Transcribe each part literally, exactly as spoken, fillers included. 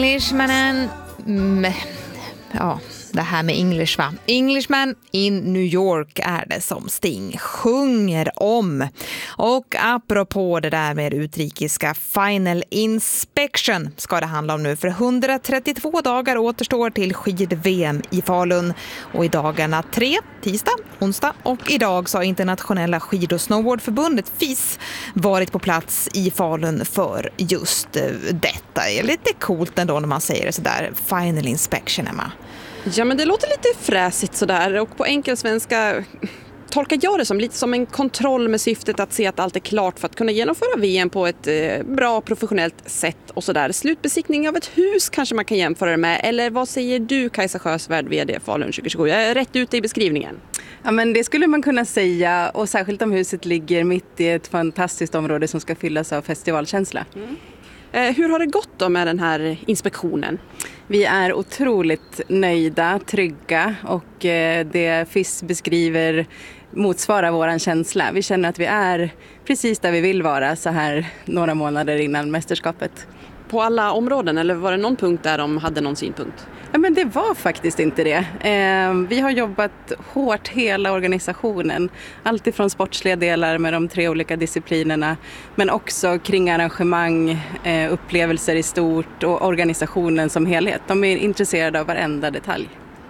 Englishmanen... Mm, ja, det här med English va? Englishman in New York är det som Sting sjunger om. Och apropå det där med utrikiska Final Inspection ska det handla om nu. För hundratrettiotvå dagar återstår till skid-V M i Falun. Och i dagarna tre, tisdag, onsdag och idag så har internationella skid- och snowboardförbundet F I S varit på plats i Falun för just detta. Det är lite coolt ändå när man säger det sådär. Final Inspection, Emma. Ja, men det låter lite fräsigt sådär, och på enkelsvenska tolkar jag det som lite som en kontroll med syftet att se att allt är klart för att kunna genomföra V M på ett eh, bra professionellt sätt och sådär. Slutbesiktning av ett hus kanske man kan jämföra det med, eller vad säger du, Kajsa Sjösvärd, vd Falun tjugo tjugosju? Jag är rätt ute i beskrivningen. Ja, men det skulle man kunna säga, och särskilt om huset ligger mitt i ett fantastiskt område som ska fyllas av festivalkänsla. Mm. Eh, hur har det gått då med den här inspektionen? Vi är otroligt nöjda, trygga, och eh, det F I S beskriver motsvarar våran känsla. Vi känner att vi är precis där vi vill vara så här några månader innan mästerskapet. På alla områden, eller var det någon punkt där de hade någon synpunkt? Ja, men det var faktiskt inte det. Eh, vi har jobbat hårt hela organisationen. Allt ifrån sportsliga delar med de tre olika disciplinerna, men också kring arrangemang, eh, upplevelser i stort och organisationen som helhet. De är intresserade av varenda detalj.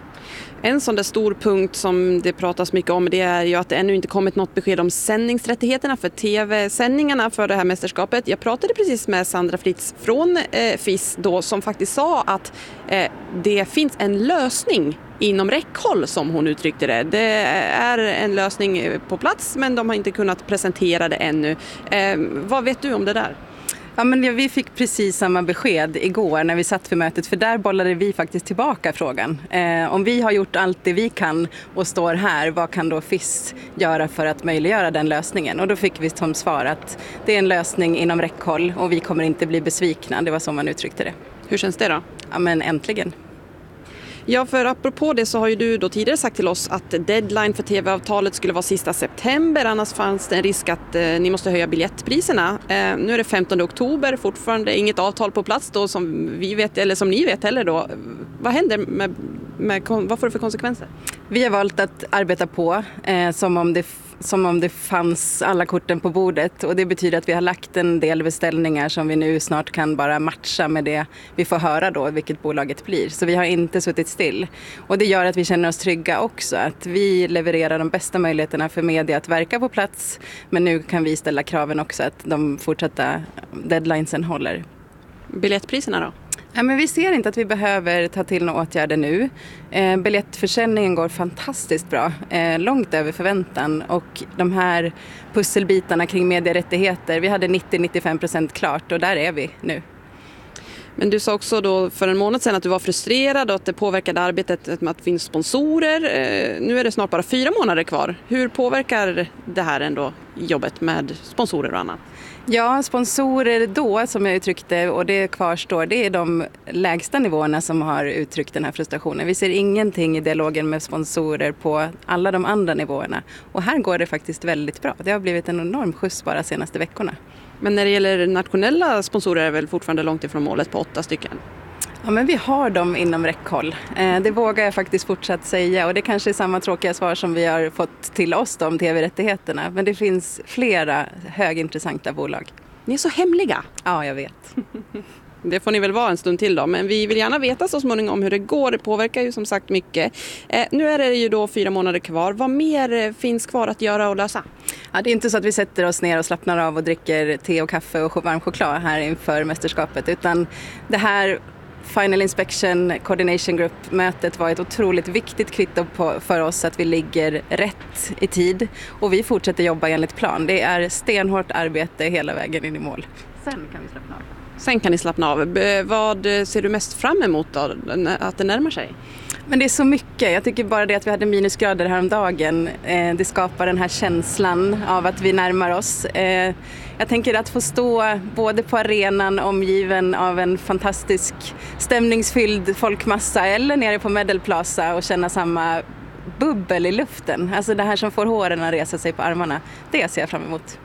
En sån där stor punkt som det pratas mycket om, det är ju att det ännu inte kommit något besked om sändningsrättigheterna för tv-sändningarna för det här mästerskapet. Jag pratade precis med Sandra Fritz från eh, F I S då, som faktiskt sa att eh, det finns en lösning inom räckhåll, som hon uttryckte det. Det är en lösning på plats, men de har inte kunnat presentera det ännu. Eh, vad vet du om det där? Ja, men vi fick precis samma besked igår när vi satt för mötet, för där bollade vi faktiskt tillbaka frågan. Eh, om vi har gjort allt det vi kan och står här, vad kan då F I S göra för att möjliggöra den lösningen? Och då fick vi som svar att det är en lösning inom räckhåll och vi kommer inte bli besvikna. Det var så man uttryckte det. Hur känns det då? Ja, men äntligen. Ja, för apropå det så har ju du då tidigare sagt till oss att deadline för tv-avtalet skulle vara sista september, annars fanns det en risk att eh, ni måste höja biljettpriserna. Eh, nu är det femtonde oktober, fortfarande inget avtal på plats då som vi vet, eller som ni vet heller då. Vad händer med, med vad får det för konsekvenser? Vi har valt att arbeta på eh, som om det som om det fanns alla korten på bordet, och det betyder att vi har lagt en del beställningar som vi nu snart kan bara matcha med det vi får höra då, vilket bolaget blir. Så vi har inte suttit still, och det gör att vi känner oss trygga också, att vi levererar de bästa möjligheterna för media att verka på plats, men nu kan vi ställa kraven också att de fortsatta deadlinesen håller. Biljettpriserna då? Ja, men vi ser inte att vi behöver ta till några åtgärder nu. Eh, biljettförsäljningen går fantastiskt bra, eh, långt över förväntan, och de här pusselbitarna kring medierättigheter, vi hade nittio till nittiofem procent klart, och där är vi nu. Men du sa också då för en månad sedan att du var frustrerad och att det påverkade arbetet med att finnas sponsorer. Eh, nu är det snart bara fyra månader kvar. Hur påverkar det här ändå jobbet med sponsorer och annat? Ja, sponsorer då, som jag uttryckte, och det kvarstår, det är de lägsta nivåerna som har uttryckt den här frustrationen. Vi ser ingenting i dialogen med sponsorer på alla de andra nivåerna. Och här går det faktiskt väldigt bra. Det har blivit en enorm skjuts bara de senaste veckorna. Men när det gäller nationella sponsorer är det väl fortfarande långt ifrån målet på åtta stycken? Ja, men vi har dem inom räckhåll. Eh, det vågar jag faktiskt fortsatt säga, och det kanske är samma tråkiga svar som vi har fått till oss då, om tv-rättigheterna. Men det finns flera högintressanta bolag. Ni är så hemliga. Ja, jag vet. Det får ni väl vara en stund till då, men vi vill gärna veta så småningom hur det går. Det påverkar ju som sagt mycket. Eh, nu är det ju då fyra månader kvar. Vad mer finns kvar att göra och lösa? Ja, det är inte så att vi sätter oss ner och slappnar av och dricker te och kaffe och varm choklad här inför mästerskapet, utan det här Final Inspection Coordination Group-mötet var ett otroligt viktigt kvitto på, för oss att vi ligger rätt i tid, och vi fortsätter jobba enligt plan. Det är stenhårt arbete hela vägen in i mål. Sen kan vi slappna av. Sen kan ni slappna av. Vad ser du mest fram emot då, att det närmar sig? Men det är så mycket. Jag tycker bara det att vi hade minusgrader häromdagen, eh, det skapar den här känslan av att vi närmar oss. Eh, jag tänker att få stå både på arenan omgiven av en fantastisk stämningsfylld folkmassa, eller nere på Medal Plaza och känna samma bubbel i luften. Alltså det här som får håren att resa sig på armarna, det ser jag fram emot.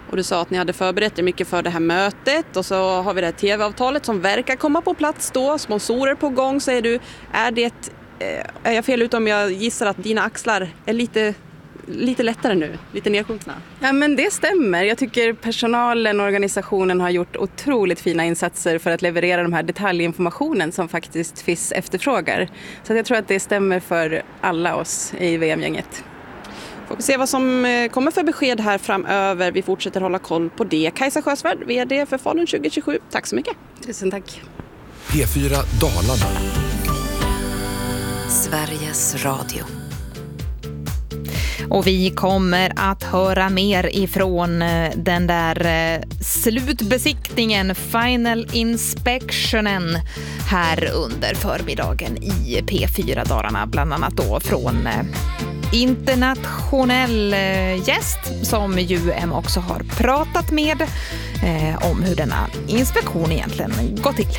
Och du sa att ni hade förberett er mycket för det här mötet, och så har vi det här tv-avtalet som verkar komma på plats då. Sponsorer på gång, säger du. Är det, är jag fel ut om jag gissar att dina axlar är lite, lite lättare nu? Lite nedsjunkna? Ja, men det stämmer. Jag tycker personalen och organisationen har gjort otroligt fina insatser för att leverera de här detaljinformationen som faktiskt F I S efterfrågar. Så jag tror att det stämmer för alla oss i V M-gänget. Får vi se vad som kommer för besked här framöver. Vi fortsätter hålla koll på det. Kajsa Sjösvärd, vd för Falun tjugo tjugosju. Tack så mycket. Tusen tack. P fyra Dalarna. Sveriges Radio. Och vi kommer att höra mer ifrån den där slutbesiktningen, final inspectionen, här under förmiddagen i P fyra Dalarna. Bland annat då från internationell gäst som U M också har pratat med eh, om hur denna inspektion egentligen går till.